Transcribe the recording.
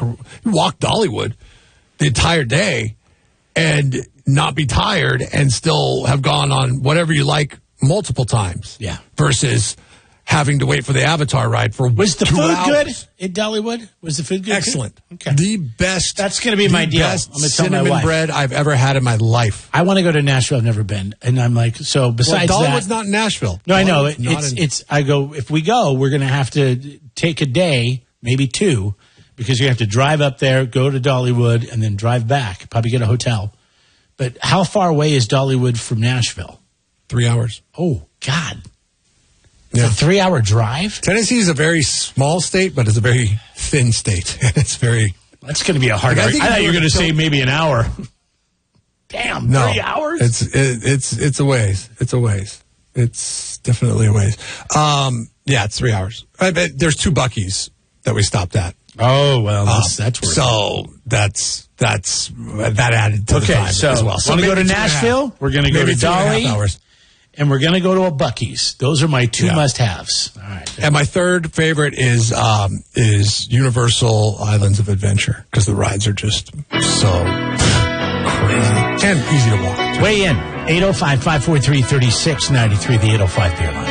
walk Dollywood the entire day and not be tired and still have gone on whatever you like multiple times. Yeah. Versus having to wait for the Avatar ride for 2 hours. Was the food good at Dollywood? Was the food good? Excellent. Okay. The best. That's going to be my deal. I'm best going to tell my cinnamon wife. bread I've ever had in my life. I want to go to Nashville. I've never been. And I'm like, so besides Dollywood's that. not in Nashville. No, I know. Dollywood's I go, if we go, we're going to have to take a day, maybe 2, because you have to drive up there, go to Dollywood, and then drive back. Probably get a hotel. But how far away is Dollywood from Nashville? 3 hours. Oh, God. Yeah. It's a 3-hour drive? Tennessee is a very small state, but it's a very thin state. It's very... That's going to be a hard argument. I thought you were going to say maybe an hour. Damn, no, 3 hours? It's a ways. It's a ways. It's definitely a ways. Yeah, it's 3 hours. I bet there's 2 Buc-ee's that we stopped at. Oh, well, that's weird. So that added to the time as well. So want to go to Nashville? We're going to go to Dolly. 2.5 hours. And we're going to go to a Buc-ee's. Those are my 2 must-haves. All right. And my third favorite is Universal Islands of Adventure because the rides are just so crazy and easy to walk. Weigh in. 805-543-3693, the 805 Beer Line.